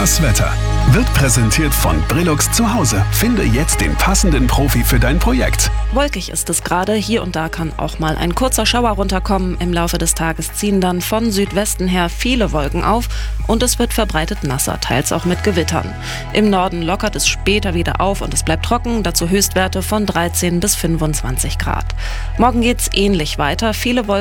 Das Wetter wird präsentiert von Brillux zu Hause. Finde jetzt den passenden Profi für dein Projekt. Wolkig ist es gerade, hier und da kann auch mal ein kurzer Schauer runterkommen. Im Laufe des Tages ziehen dann von Südwesten her viele Wolken auf und es wird verbreitet nasser, teils auch mit Gewittern. Im Norden lockert es später wieder auf und es bleibt trocken, dazu Höchstwerte von 13 bis 25 Grad. Morgen geht's ähnlich weiter, viele Wolken